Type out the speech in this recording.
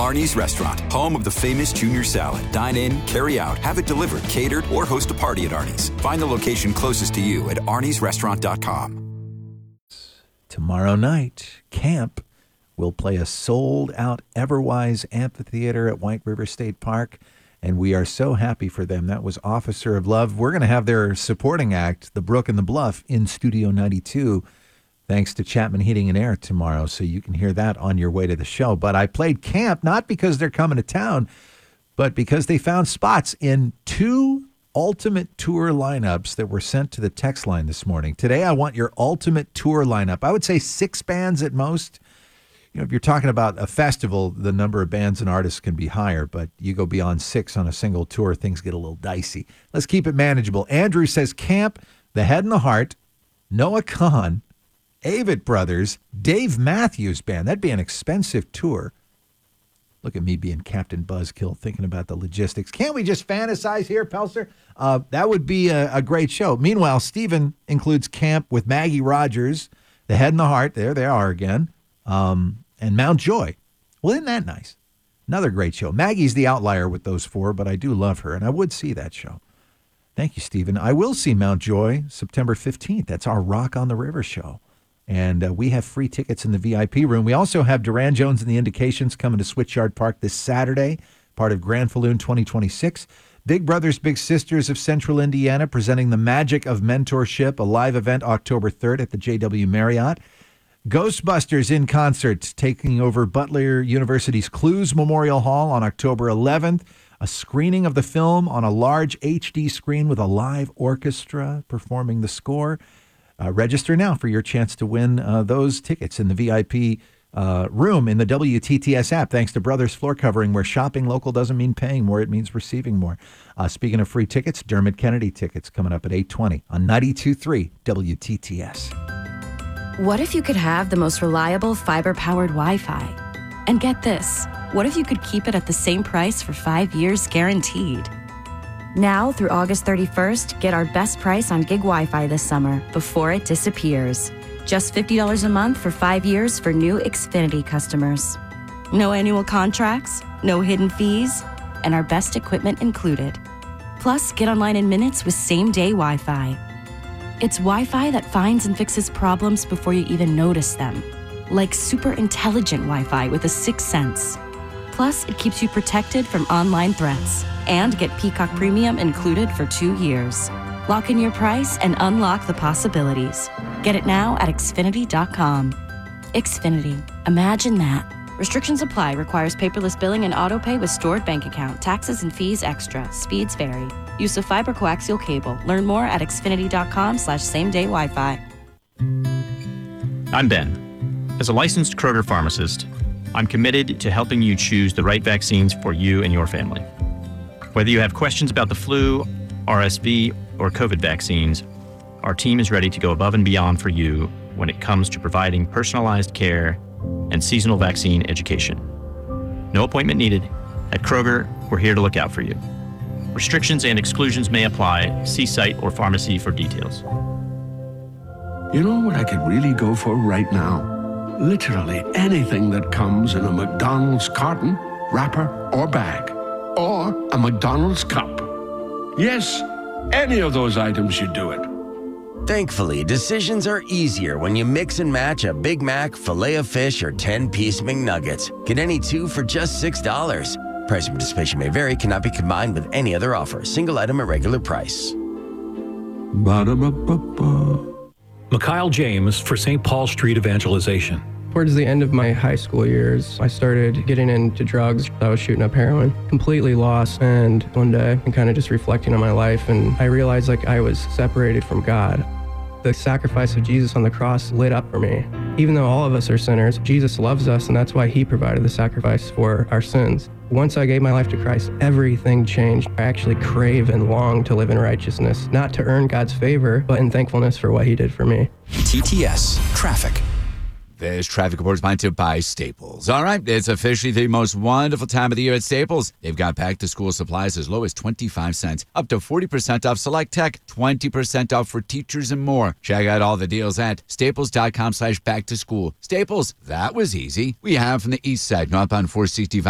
Arnie's Restaurant, home of the famous Junior Salad. Dine in, carry out, have it delivered, catered, or host a party at Arnie's. Find the location closest to you at arniesrestaurant.com. Tomorrow night, Camp will play a sold-out Everwise Amphitheater at White River State Park, and we are so happy for them. That was Officer of Love. We're going to have their supporting act, The Brook and the Bluff, in Studio 92, thanks to Chapman Heating and Air tomorrow, so you can hear that on your way to the show. But I played Camp not because they're coming to town, but because they found spots in 2 ultimate tour lineups that were sent to the text line this morning. Today, I want your ultimate tour lineup. I would say 6 bands at most. You know, if you're talking about a festival, the number of bands and artists can be higher, but you go beyond 6 on a single tour, things get a little dicey. Let's keep it manageable. Andrew says Camp, The Head and the Heart, Noah Kahan, Avett Brothers, Dave Matthews Band. That'd be an expensive tour. Look at me being Captain Buzzkill, thinking about the logistics. Can't we just fantasize here, Pelser? That would be a great show. Meanwhile, Steven includes Camp with Maggie Rogers, The Head and the Heart. There they are again. And Mount Joy. Well, isn't that nice? Another great show. Maggie's the outlier with those 4, but I do love her, and I would see that show. Thank you, Stephen. I will see Mount Joy September 15th. That's our Rock on the River show. And we have free tickets in the VIP room. We also have Duran Jones and the Indications coming to Switchyard Park this Saturday, part of Grand Falloon 2026. Big Brothers Big Sisters of Central Indiana presenting The Magic of Mentorship, a live event October 3rd at the JW Marriott. Ghostbusters in concert, taking over Butler University's Clues Memorial Hall on October 11th. A screening of the film on a large HD screen with a live orchestra performing the score. Register now for your chance to win those tickets in the VIP room in the WTTS app, thanks to Brothers Floor Covering, where shopping local doesn't mean paying more, it means receiving more. Speaking of free tickets, Dermot Kennedy tickets coming up at 8:20 on 92.3 WTTS. What if you could have the most reliable fiber-powered Wi-Fi? And get this, what if you could keep it at the same price for 5 years guaranteed? Now through August 31st, get our best price on gig Wi-Fi this summer before it disappears. Just $50 a month for 5 years for new Xfinity customers. No annual contracts, no hidden fees, and our best equipment included. Plus, get online in minutes with same-day Wi-Fi. It's Wi-Fi that finds and fixes problems before you even notice them. Like super intelligent Wi-Fi with a 6th sense. Plus, it keeps you protected from online threats. And get Peacock Premium included for 2 years. Lock in your price and unlock the possibilities. Get it now at Xfinity.com. Xfinity. Imagine that. Restrictions apply. Requires paperless billing and autopay with stored bank account. Taxes and fees extra. Speeds vary. Use of fiber coaxial cable. Learn more at Xfinity.com/same-day Wi-Fi. I'm Ben. As a licensed Kroger pharmacist, I'm committed to helping you choose the right vaccines for you and your family. Whether you have questions about the flu, RSV, or COVID vaccines, our team is ready to go above and beyond for you when it comes to providing personalized care and seasonal vaccine education. No appointment needed. At Kroger, we're here to look out for you. Restrictions and exclusions may apply. See site or pharmacy for details. You know what I could really go for right now? Literally anything that comes in a McDonald's carton, wrapper, or bag. Or a McDonald's cup. Yes, any of those items should do it. Thankfully, decisions are easier when you mix and match a Big Mac, Filet-O-Fish, or 10-piece McNuggets. Get any 2 for just $6. Price and participation may vary, cannot be combined with any other offer. Single item at regular price. Ba-da-ba-ba-ba. Mikhail James for St. Paul Street Evangelization. Towards the end of my high school years, I started getting into drugs. I was shooting up heroin, completely lost. And one day, I'm kind of just reflecting on my life, and I realized like I was separated from God. The sacrifice of Jesus on the cross lit up for me. Even though all of us are sinners, Jesus loves us, and that's why he provided the sacrifice for our sins. Once I gave my life to Christ, everything changed. I actually crave and long to live in righteousness, not to earn God's favor, but in thankfulness for what he did for me. TTS Traffic. There's traffic reports sponsored by Staples. All right, it's officially the most wonderful time of the year at Staples. They've got back-to-school supplies as low as 25 cents, up to 40% off select tech, 20% off for teachers and more. Check out all the deals at staples.com/back-to-school. Staples, that was easy. We have from the east side, northbound 465.